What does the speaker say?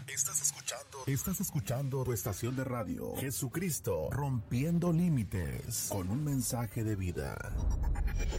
Estás escuchando tu estación de radio, Jesucristo, rompiendo límites, con un mensaje de vida.